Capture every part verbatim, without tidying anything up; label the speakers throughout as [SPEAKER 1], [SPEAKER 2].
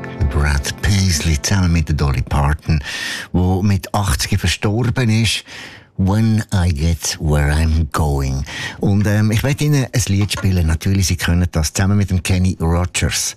[SPEAKER 1] Brad Paisley zusammen mit der Dolly Parton, wo mit achtzig verstorben ist. When I Get Where I'm Going. Und ähm, ich werde Ihnen ein Lied spielen. Natürlich, Sie können das zusammen mit dem Kenny Rogers.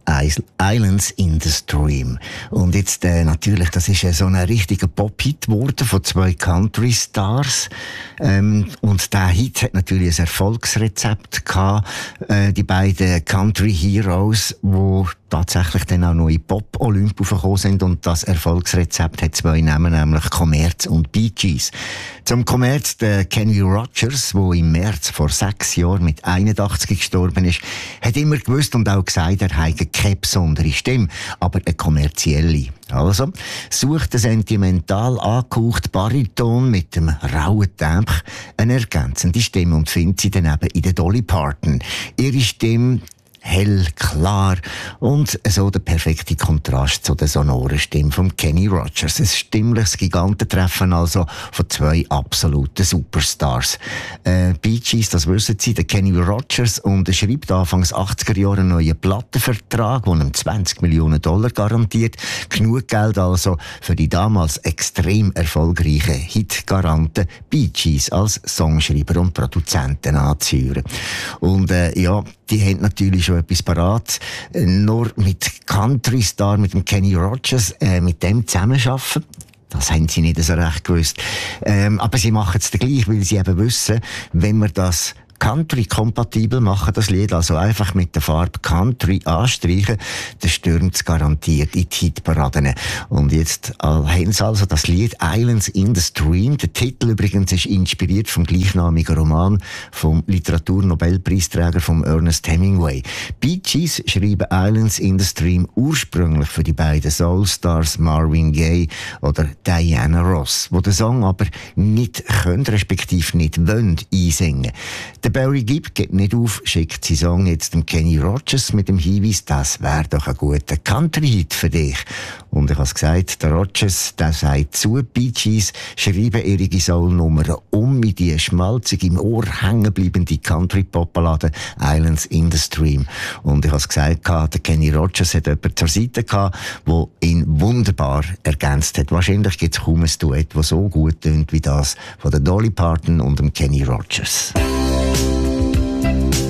[SPEAKER 1] Islands in the Stream. Und jetzt, äh, natürlich, das ist äh, so ein richtiger Pop-Hit geworden von zwei Country-Stars. Ähm, und der Hit hat natürlich ein Erfolgsrezept gehabt. Äh, die beiden Country-Heroes, die tatsächlich dann auch noch in Pop-Olymp aufgekommen sind. Und das Erfolgsrezept hat zwei Namen, nämlich Commerz und Bee Gees. Zum Commerz, der Kenny Rogers, der im März vor sechs Jahren mit einundachtzig gestorben ist, hat immer gewusst und auch gesagt, er habe keine besondere Stimme, aber eine kommerzielle. Also, sucht ein sentimental angehaucht Bariton mit dem rauen Tempo eine ergänzende Stimme und findet sie dann eben in der Dolly Parton. Ihre Stimme hell, klar und so der perfekte Kontrast zu der sonoren Stimme von Kenny Rogers. Ein stimmliches Gigantentreffen also von zwei absoluten Superstars. Äh, Bee Gees, das wissen Sie, der Kenny Rogers unterschreibt Anfangs achtziger Jahre einen neuen Plattenvertrag, der ihm zwanzig Millionen Dollar garantiert. Genug Geld also für die damals extrem erfolgreichen Hitgaranten Bee Gees als Songschreiber und Produzenten anzuhören. Und äh, ja, die haben natürlich schon etwas parat. Nur mit Country-Star, mit dem Kenny Rogers, äh, mit dem zusammenarbeiten. Das haben sie nicht so recht gewusst. Ähm, aber sie machen es dann gleich, weil sie eben wissen, wenn man das Country-kompatibel machen, das Lied, also einfach mit der Farbe Country anstreichen, dann stürmt es garantiert in die Hitparaden. Und jetzt haben sie also das Lied Islands in the Stream. Der Titel übrigens ist inspiriert vom gleichnamigen Roman vom Literaturnobelpreisträger vom Ernest Hemingway. Bee Gees schreiben Islands in the Stream ursprünglich für die beiden Soulstars Marvin Gaye oder Diana Ross, wo den Song aber nicht können, respektive nicht wollen einsingen. Der Barry Gibb geht nicht auf, schickt seinen Song jetzt dem Kenny Rogers mit dem Hinweis, das wäre doch ein guter Country-Hit für dich. Und ich habe es gesagt, der Rogers, der sagt zu, Bee Gees schreiben ihre Soul-Nummern um in die schmalzig im Ohr hängenbleibende Country-Pop-Ballade Islands in the Stream. Und ich habe es gesagt, der Kenny Rogers hat jemanden zur Seite gehabt, der ihn wunderbar ergänzt hat. Wahrscheinlich gibt es kaum ein Duett, das so gut tönt wie das von der Dolly Parton und dem Kenny Rogers.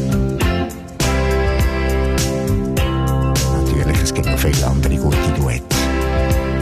[SPEAKER 1] Natürlich, es gibt noch viele andere gute Duette.